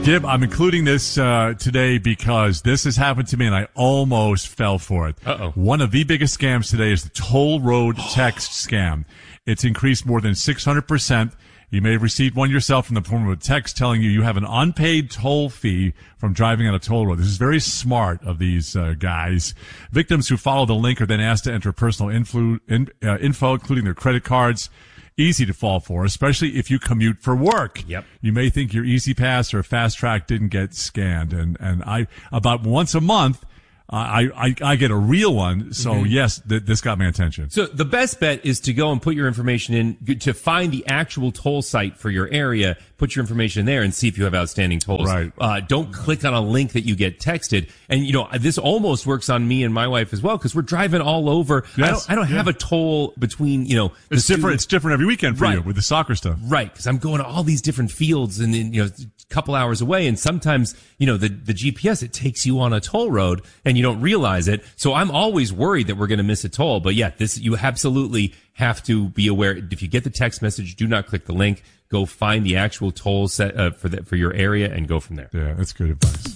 Gib, I'm including this today because this has happened to me and I almost fell for it. Uh-oh. One of the biggest scams today is the toll road text scam. It's increased more than 600%. You may have received one yourself in the form of a text telling you have an unpaid toll fee from driving on a toll road. This is very smart of these guys. Victims who follow the link are then asked to enter personal info, including their credit cards. Easy to fall for, especially if you commute for work. Yep. You may think your Easy Pass or Fast Track didn't get scanned. And I, about once a month, I get a real one. So yes, this got my attention. So the best bet is to go and put your information in to find the actual toll site for your area. Put your information there and see if you have outstanding tolls. Right. Don't click on a link that you get texted. And this almost works on me and my wife as well because we're driving all over. Yes. I don't have a toll between It's different. It's different every weekend for you with the soccer stuff. Right, because I'm going to all these different fields and then a couple hours away, and sometimes the GPS, it takes you on a toll road and you don't realize it. So I'm always worried that we're going to miss a toll. But yeah, you absolutely have to be aware. If you get the text message, do not click the link. Go find the actual toll set for your area and go from there. Yeah, that's good advice.